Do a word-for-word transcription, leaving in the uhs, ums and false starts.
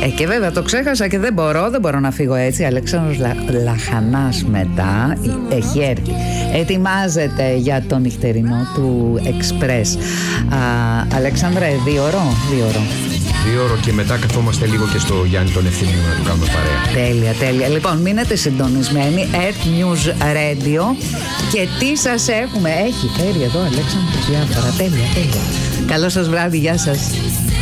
Ε, και βέβαια το ξέχασα και δεν μπορώ, δεν μπορώ να φύγω έτσι. Αλέξανδρος Λα, Λαχανάς μετά έχει έρθει. Ετοιμάζεται για το νυχτερινό του Εξπρές. Αλέξανδρε, δύο ώρο, δύο ώρο. Δύο ώρο και μετά καθόμαστε λίγο και στο Γιάννη τον Ευθυμίου να του κάνουμε παρέα. Τέλεια, τέλεια. Λοιπόν, μείνετε συντονισμένοι. Earth News Radio. Και τι σας έχουμε. Έχει φέρει εδώ Αλέξανδρος διάφορα. Τέλεια, τέλεια. Καλό σας βράδυ, γεια σας.